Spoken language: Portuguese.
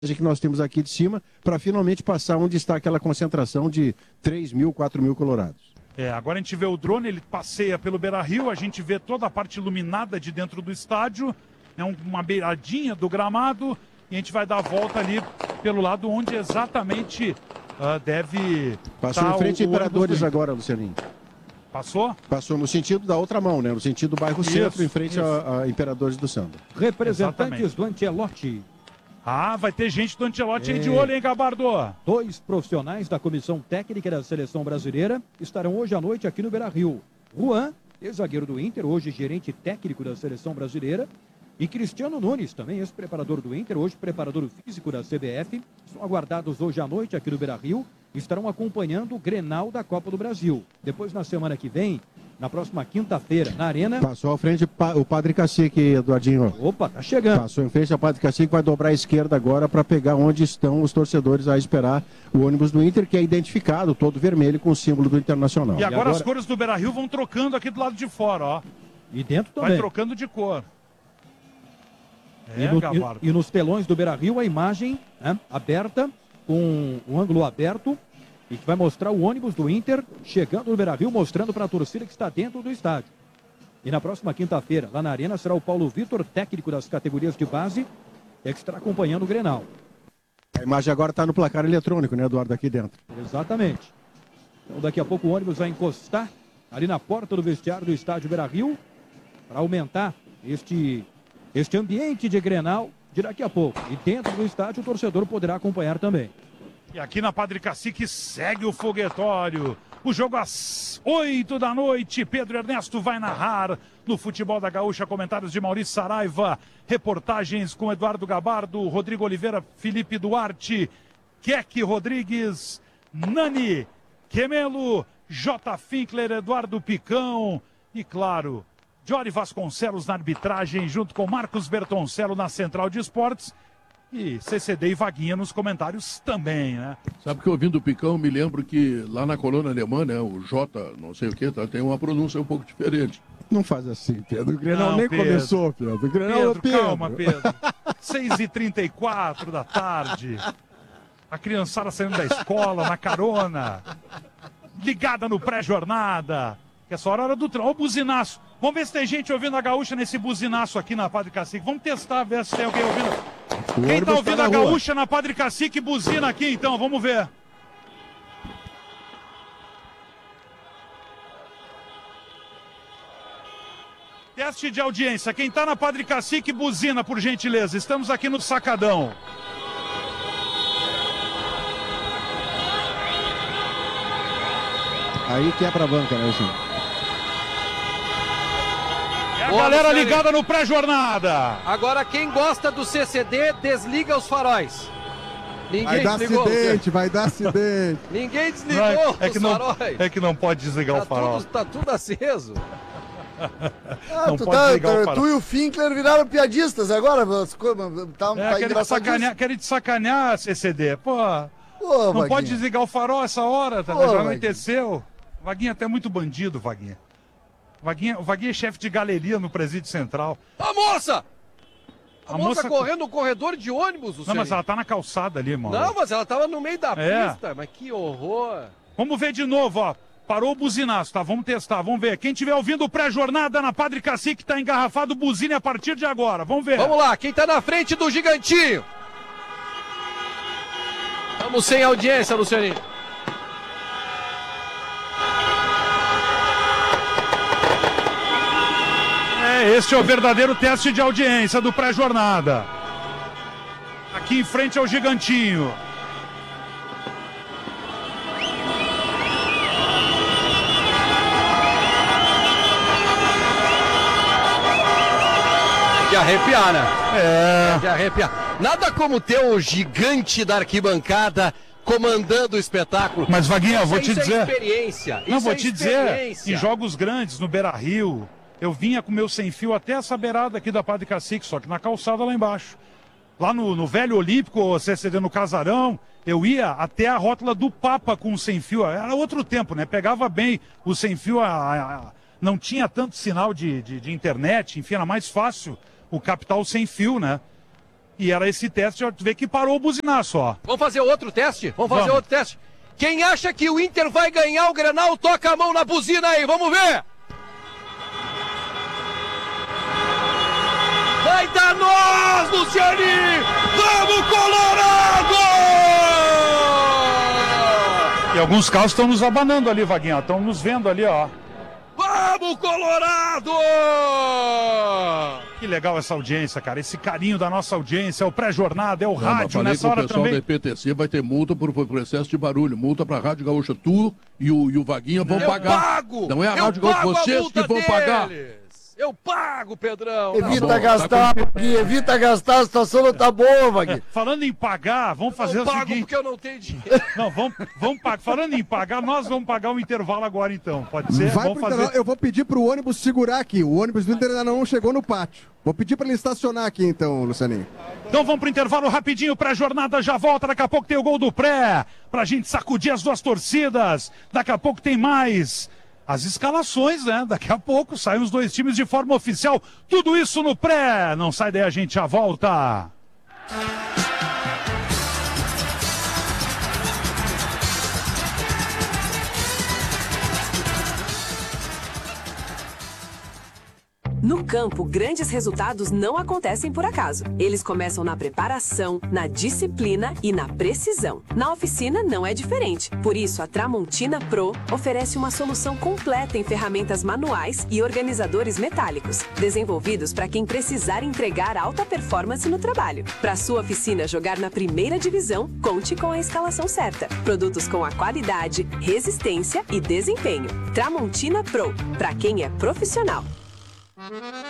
que nós temos aqui de cima para finalmente passar onde está aquela concentração de 3 mil, 4 mil colorados. Agora a gente vê o drone, ele passeia pelo Beira-Rio, a gente vê toda a parte iluminada de dentro do estádio, uma beiradinha do gramado, e a gente vai dar a volta ali pelo lado onde exatamente deve... Passou em frente a Imperadores agora, Lucianinho. Passou? Passou no sentido da outra mão, né? No sentido do bairro Centro, em frente a Imperadores do Samba. Representantes do Ancelotti. Vai ter gente do Ancelotti aí de olho, hein, Gabardo? 2 profissionais da comissão técnica da seleção brasileira estarão hoje à noite aqui no Beira-Rio. Juan, ex-zagueiro do Inter, hoje gerente técnico da seleção brasileira. E Cristiano Nunes, também ex-preparador do Inter, hoje preparador físico da CBF. São aguardados hoje à noite aqui no Beira-Rio. Estarão acompanhando o Grenal da Copa do Brasil. Depois, na semana que vem, na próxima quinta-feira, na Arena... Passou à frente o Padre Cacique, Eduardinho. Opa, tá chegando. Passou em frente ao Padre Cacique, vai dobrar à esquerda agora para pegar onde estão os torcedores a esperar o ônibus do Inter, que é identificado, todo vermelho, com o símbolo do Internacional. E agora as cores do Beira-Rio vão trocando aqui do lado de fora, ó. E dentro também. Vai trocando de cor. E nos telões do Beira-Rio, a imagem aberta, com um ângulo aberto, e que vai mostrar o ônibus do Inter chegando no Beira-Rio, mostrando para a torcida que está dentro do estádio. E na próxima quinta-feira, lá na Arena, será o Paulo Vitor, técnico das categorias de base, que estará acompanhando o Grenal. A imagem agora está no placar eletrônico, né, Eduardo, aqui dentro. Exatamente. Então daqui a pouco o ônibus vai encostar ali na porta do vestiário do estádio Beira-Rio, para aumentar este ambiente de Grenal de daqui a pouco. E dentro do estádio o torcedor poderá acompanhar também. E aqui na Padre Cacique segue o foguetório. O jogo às 8 da noite. Pedro Ernesto vai narrar no Futebol da Gaúcha. Comentários de Maurício Saraiva. Reportagens com Eduardo Gabardo, Rodrigo Oliveira, Felipe Duarte, Keck Rodrigues, Nani Quemelo, J. Finkler, Eduardo Picão e, claro, Jory Vasconcelos na arbitragem, junto com Marcos Bertoncello na Central de Esportes. E CCD e Vaguinha nos comentários também, né? Sabe que ouvindo o Picão, me lembro que lá na colônia alemã, né, o J, não sei o que, tem uma pronúncia um pouco diferente. Não faz assim, Pedro. O Grenal nem começou, Pedro. O Grenal Pedro, calma, Pedro. 6h34 da tarde. A criançada saindo da escola, na carona. Ligada no pré-jornada. Que essa hora era do trem. Olha o buzinaço. Vamos ver se tem gente ouvindo a Gaúcha nesse buzinaço aqui na Padre Cacique. Vamos testar, ver se tem alguém ouvindo. Quem tá ouvindo a Gaúcha na Padre Cacique, buzina aqui então, vamos ver. Teste de audiência. Quem tá na Padre Cacique, buzina, por gentileza. Estamos aqui no Sacadão. Aí quebra a banca, né, assim. A galera ligada no pré-jornada. Agora, quem gosta do CCD, desliga os faróis. Ninguém desligou. Vai dar acidente. Ninguém desligou os faróis. É que não pode desligar o farol. Tá tudo aceso. Não pode desligar o farol. Tu e o Finkler viraram piadistas agora. Querem te sacanear, CCD. Pô, não Vaguinha. pode desligar o farol essa hora, tá? Já anoiteceu. Vaguinha até muito bandido, Vaguinha. O Vaguinha é chefe de galeria no Presídio Central. A moça! A moça correndo no corredor de ônibus, Não, mas ela tá na calçada ali, mano. Não, mas ela tava no meio da pista. Mas que horror. Vamos ver de novo, ó. Parou o buzinaço, tá? Vamos testar, vamos ver. Quem tiver ouvindo o pré-jornada na Padre Cacique tá engarrafado, buzine a partir de agora. Vamos ver. Vamos lá, quem tá na frente do Gigantinho? Estamos sem audiência, Lucianinho. Este é o verdadeiro teste de audiência do pré-jornada. Aqui em frente ao Gigantinho. De arrepiar, né? De arrepiar. Nada como ter o gigante da arquibancada comandando o espetáculo. Mas, Vaguinha, eu vou te dizer... Isso é experiência. Não, vou te dizer, em jogos grandes, no Beira-Rio, eu vinha com meu sem-fio até essa beirada aqui da Padre Cacique, só que na calçada lá embaixo. Lá no Velho Olímpico, CCD no Casarão, eu ia até a rótula do Papa com o sem-fio. Era outro tempo, né? Pegava bem o sem-fio, não tinha tanto sinal de internet, enfim, era mais fácil o captar o sem-fio, né? E era esse teste, já vê que parou o buzinar só. Vamos fazer outro teste? Outro teste. Quem acha que o Inter vai ganhar o Grenal, toca a mão na buzina aí, vamos ver! Vai dar nós, Luciani! Vamos, Colorado! E alguns carros estão nos abanando ali, Vaguinho, estão nos vendo ali, ó. Vamos, Colorado! Que legal essa audiência, cara. Esse carinho da nossa audiência, é o pré-jornada, é o rádio, falei nessa que hora o pessoal também. da EPTC vai ter multa por excesso de barulho, multa pra Rádio Gaúcha. Tu e o Vaguinha vão pagar. Pago! Não é a Rádio Gaúcha, vocês que vão pagar. Eu pago, Pedrão! Evita gastar, Vaguinho, evita gastar, a situação não tá boa, Vaguinho. Falando em pagar, vamos fazer Eu o pago seguinte. porque eu não tenho dinheiro. Não, vamos pagar. Falando em pagar, nós vamos pagar o intervalo agora então. Pode ser? Vai Vamos pro fazer. intervalo. Eu vou pedir pro ônibus segurar aqui. O ônibus do Inter ainda não chegou no pátio. Vou pedir pra ele estacionar aqui então, Lucianinho. Então vamos pro intervalo rapidinho, pré-jornada já volta, daqui a pouco tem o gol do pré, pra gente sacudir as duas torcidas, daqui a pouco tem mais as escalações, né? Daqui a pouco saem os dois times de forma oficial, tudo isso no pré, não sai daí, a gente já volta. No campo, grandes resultados não acontecem por acaso. Eles começam na preparação, na disciplina e na precisão. Na oficina não é diferente. Por isso, a Tramontina Pro oferece uma solução completa em ferramentas manuais e organizadores metálicos, desenvolvidos para quem precisar entregar alta performance no trabalho. Para sua oficina jogar na primeira divisão, conte com a escalação certa. Produtos com a qualidade, resistência e desempenho. Tramontina Pro, para quem é profissional.